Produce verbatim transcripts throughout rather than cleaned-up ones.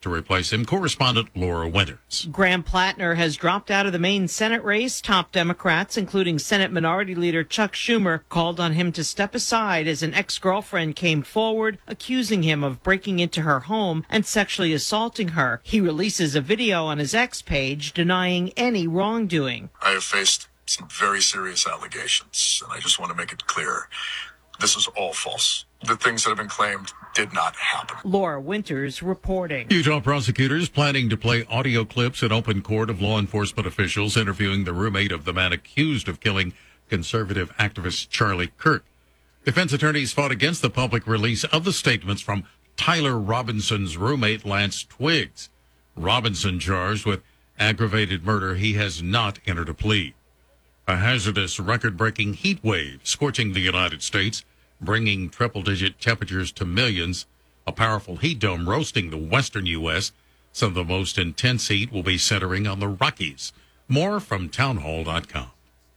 to replace him. Correspondent Laura Winters. Graham Plattner has dropped out of the Maine Senate race. Top Democrats, including Senate Minority Leader Chuck Schumer, called on him to step aside as an ex-girlfriend came forward, accusing him of breaking into her home and sexually assaulting her. He releases a video on his X page denying any wrongdoing. I have faced some very serious allegations, and I just want to make it clear. This is all false. The things that have been claimed did not happen. Laura Winters reporting. Utah prosecutors planning to play audio clips in open court of law enforcement officials interviewing the roommate of the man accused of killing conservative activist Charlie Kirk. Defense attorneys fought against the public release of the statements from Tyler Robinson's roommate, Lance Twiggs. Robinson charged with aggravated murder. He has not entered a plea. A hazardous record-breaking heat wave scorching the United States, bringing triple-digit temperatures to millions. A powerful heat dome roasting the western U S Some of the most intense heat will be centering on the Rockies. More from townhall dot com.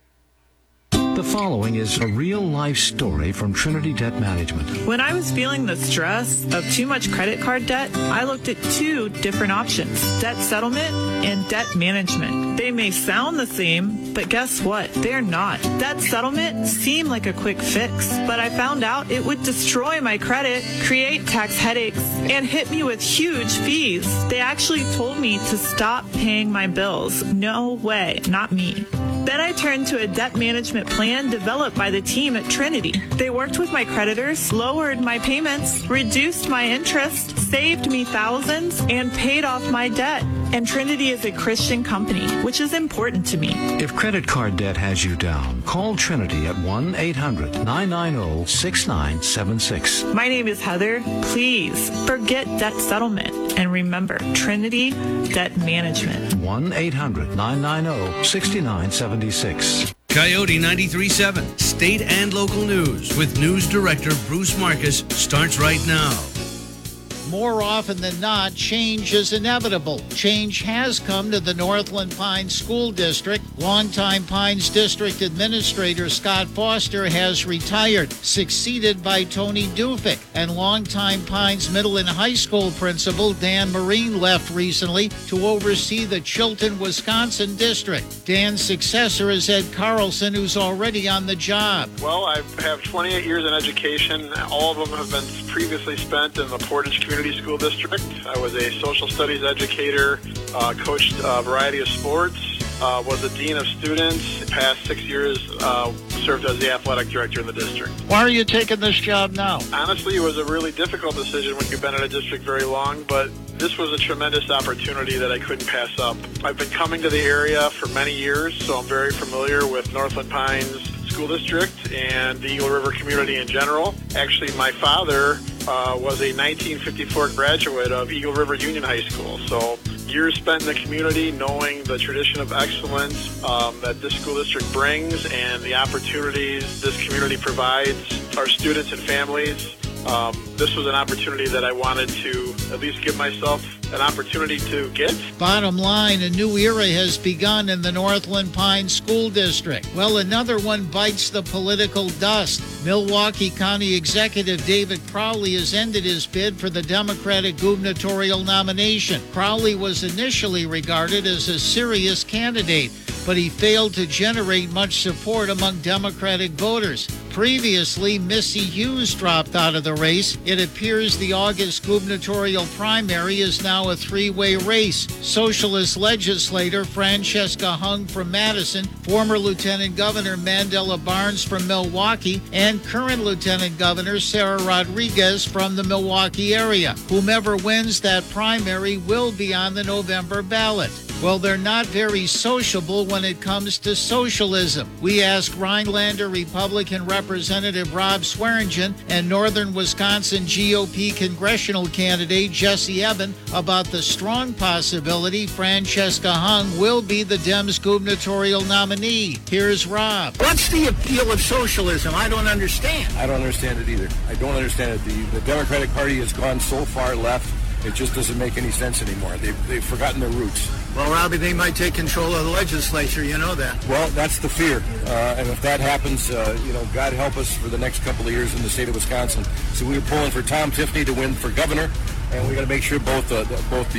The following is a real-life story from Trinity Debt Management. When I was feeling the stress of too much credit card debt, I looked at two different options, debt settlement and debt management. They may sound the same, but guess what? They're not. Debt settlement seemed like a quick fix, but I found out it would destroy my credit, create tax headaches, and hit me with huge fees. They actually told me to stop paying my bills. No way, not me. Then I turned to a debt management plan developed by the team at Trinity. They worked with my creditors, lowered my payments, reduced my interest, saved me thousands, and paid off my debt. And Trinity is a Christian company, which is important to me. If credit card debt has you down, call Trinity at one eight hundred nine nine zero six nine seven six. My name is Heather. Please forget debt settlement and remember Trinity Debt Management. one eight hundred nine nine zero six nine seven six. Coyote ninety-three point seven, state and local news with news director Bruce Marcus starts right now. More often than not, change is inevitable. Change has come to the Northland Pines School District. Longtime Pines District Administrator Scott Foster has retired, succeeded by Tony Dufik. And longtime Pines Middle and High School Principal Dan Marine left recently to oversee the Chilton, Wisconsin District. Dan's successor is Ed Carlson, who's already on the job. Well, I have twenty-eight years in education. All of them have been previously spent in the Portage Community School District. I was a social studies educator, uh, coached a variety of sports, uh, was a dean of students. The past six years, uh, served as the athletic director in the district. Why are you taking this job now? Honestly, it was a really difficult decision when you've been in a district very long, but this was a tremendous opportunity that I couldn't pass up. I've been coming to the area for many years, so I'm very familiar with Northland Pines School District and the Eagle River community in general. Actually, my father uh, was a nineteen fifty-four graduate of Eagle River Union High School, so years spent in the community knowing the tradition of excellence um, that this school district brings and the opportunities this community provides our students and families. Um, this was an opportunity that I wanted to at least give myself an opportunity to get. Bottom line, a new era has begun in the Northland Pines School District. Well, another one bites the political dust. Milwaukee County Executive David Crowley has ended his bid for the Democratic gubernatorial nomination. Crowley was initially regarded as a serious candidate, but he failed to generate much support among Democratic voters. Previously, Missy Hughes dropped out of the race. It appears the August gubernatorial primary is now a three-way race. Socialist legislator Francesca Hung from Madison, former Lieutenant Governor Mandela Barnes from Milwaukee, and current Lieutenant Governor Sarah Rodriguez from the Milwaukee area. Whomever wins that primary will be on the November ballot. Well, they're not very sociable when it comes to socialism. We asked Rhinelander Republican Representative Rob Swearingen and Northern Wisconsin G O P congressional candidate Jesse Eben about the strong possibility Francesca Hung will be the Dems gubernatorial nominee. Here's Rob. What's the appeal of socialism? I don't understand. I don't understand it either. I don't understand it. The, the Democratic Party has gone so far left, it just doesn't make any sense anymore. They've, they've forgotten their roots. Well, Robbie, they might take control of the legislature. You know that. Well, that's the fear. Uh, and if that happens, uh, you know, God help us for the next couple of years in the state of Wisconsin. So we were pulling for Tom Tiffany to win for governor, and we got to make sure both uh, both the